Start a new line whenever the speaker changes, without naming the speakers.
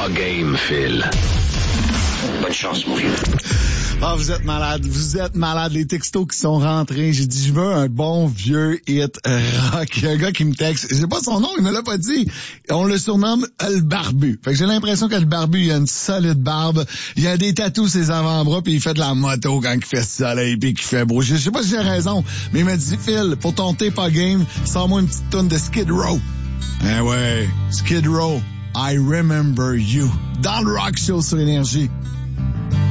Pas game, Phil. Bonne chance, mon vieux.
Ah, vous êtes malade. Les textos qui sont rentrés. J'ai dit, je veux un bon vieux hit rock. Il y a un gars qui me texte. Je sais pas son nom, il me l'a pas dit. On le surnomme le barbu. Fait que j'ai l'impression que le barbu, il a une solide barbe. Il a des tatous ses avant-bras puis il fait de la moto quand il fait soleil puis qu'il fait beau. Je sais pas si j'ai raison, mais il m'a dit, Phil, pour ton T'es pas game, sors-moi une petite toune de Skid Row. Eh ouais, Skid Row. I remember you. Dans le Rock Show sur Énergie.